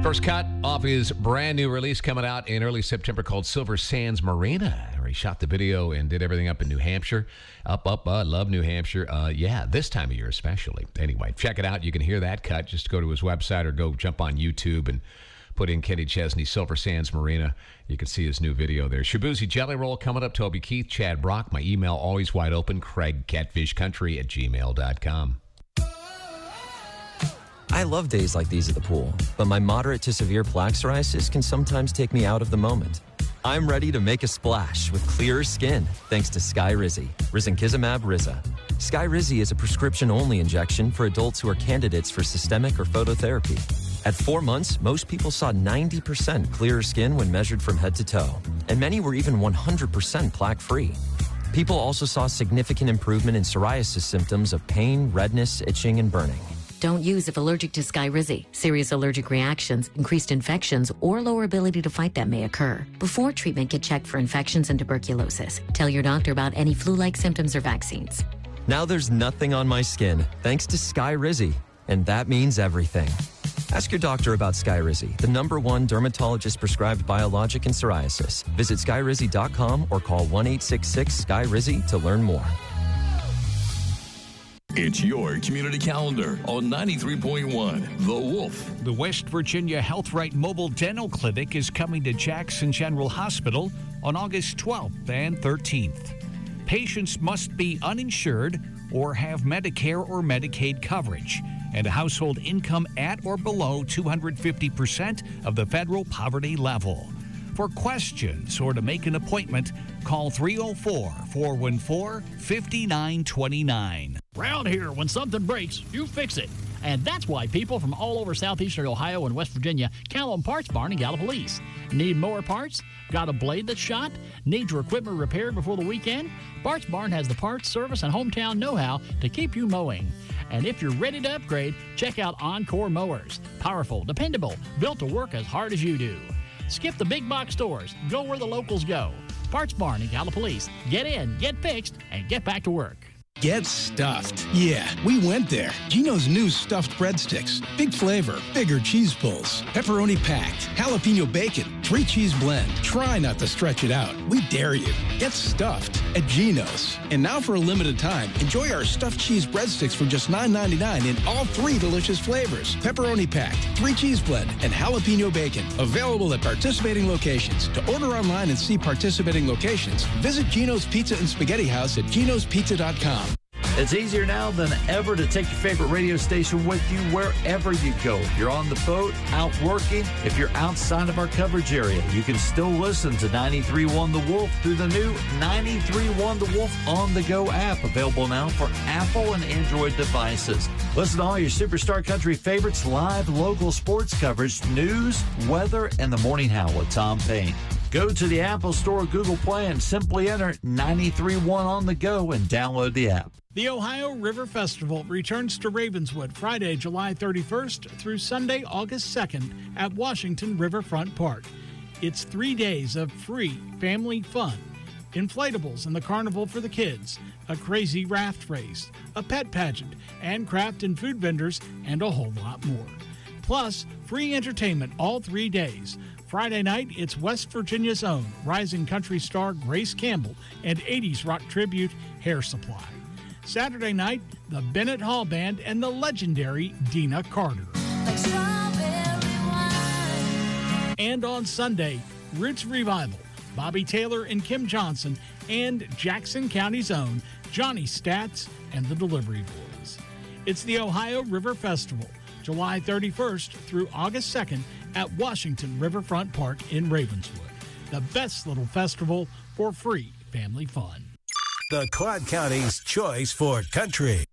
First cut off his brand new release coming out in early September called Silver Sands Marina, where he shot the video and did everything up in New Hampshire. Love New Hampshire. This time of year especially. Anyway, check it out. You can hear that cut. Just go to his website or go jump on YouTube and put in Kenny Chesney, Silver Sands Marina. You can see his new video there. Shabuzi Jelly Roll coming up. Toby Keith, Chad Brock. My email always wide open, craigcatfishcountry@gmail.com. I love days like these at the pool, but my moderate to severe plaque psoriasis can sometimes take me out of the moment. I'm ready to make a splash with clearer skin thanks to Skyrizi, Risankizumab Riza. Skyrizi is a prescription-only injection for adults who are candidates for systemic or phototherapy. At 4 months, most people saw 90% clearer skin when measured from head to toe, and many were even 100% plaque-free. People also saw significant improvement in psoriasis symptoms of pain, redness, itching, and burning. Don't use if allergic to Skyrizi. Serious allergic reactions, increased infections, or lower ability to fight them may occur. Before treatment, get checked for infections and tuberculosis. Tell your doctor about any flu-like symptoms or vaccines. Now there's nothing on my skin, thanks to Skyrizi, and that means everything. Ask your doctor about Skyrizi, the #1 dermatologist-prescribed biologic in psoriasis. Visit Skyrizi.com or call 1-866-SKY-RIZI to learn more. It's your community calendar on 93.1 The Wolf. The West Virginia Health Right Mobile Dental Clinic is coming to Jackson General Hospital on August 12th and 13th. Patients must be uninsured or have Medicare or Medicaid coverage and a household income at or below 250% of the federal poverty level. For questions or to make an appointment, call 304-414-5929. Round here, when something breaks, you fix it. And that's why people from all over southeastern Ohio and West Virginia count on Parts Barn and Gallipolis. Need more parts? Got a blade that's shot? Need your equipment repaired before the weekend? Parts Barn has the parts, service, and hometown know-how to keep you mowing. And if you're ready to upgrade, check out Encore Mowers. Powerful, dependable, built to work as hard as you do. Skip the big box stores. Go where the locals go. Parts Barn and Gallipolis. Get in, get fixed, and get back to work. Get stuffed. Yeah, we went there. Gino's new stuffed breadsticks. Big flavor, bigger cheese pulls, pepperoni packed, jalapeno bacon, 3 cheese blend. Try not to stretch it out. We dare you. Get stuffed at Gino's. And now for a limited time, enjoy our stuffed cheese breadsticks for just $9.99 in all 3 delicious flavors. Pepperoni packed, 3 cheese blend, and jalapeno bacon. Available at participating locations. To order online and see participating locations, visit Gino's Pizza and Spaghetti House at ginospizza.com. It's easier now than ever to take your favorite radio station with you wherever you go. If you're on the boat, out working, if you're outside of our coverage area, you can still listen to 93.1 The Wolf through the new 93.1 The Wolf on the Go app, available now for Apple and Android devices. Listen to all your Superstar Country favorites, live local sports coverage, news, weather, and the Morning Howl with Tom Payne. Go to the Apple Store or Google Play and simply enter 93.1 on the Go and download the app. The Ohio River Festival returns to Ravenswood Friday, July 31st through Sunday, August 2nd at Washington Riverfront Park. It's 3 days of free family fun. Inflatables in the carnival for the kids, a crazy raft race, a pet pageant, and craft and food vendors, and a whole lot more. Plus, free entertainment all 3 days. Friday night, it's West Virginia's own rising country star Grace Campbell and 80s rock tribute Hair Supply. Saturday night, the Bennett Hall Band and the legendary Dina Carter. And on Sunday, Roots Revival, Bobby Taylor and Kim Johnson, and Jackson County's own Johnny Stats and the Delivery Boys. It's the Ohio River Festival, July 31st through August 2nd at Washington Riverfront Park in Ravenswood. The best little festival for free family fun. The Clark County's choice for country.